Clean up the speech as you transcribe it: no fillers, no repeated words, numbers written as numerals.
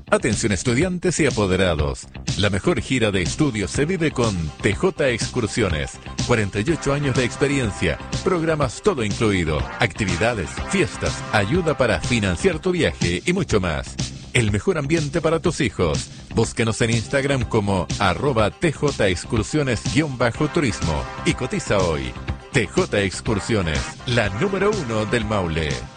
Atención estudiantes y apoderados. La mejor gira de estudios se vive con TJ Excursiones. 48 años de experiencia, programas todo incluido, actividades, fiestas, ayuda para financiar tu viaje y mucho más. El mejor ambiente para tus hijos. Búsquenos en Instagram como @TJExcursiones_turismo y cotiza hoy. TJ Excursiones, la número 1 del Maule.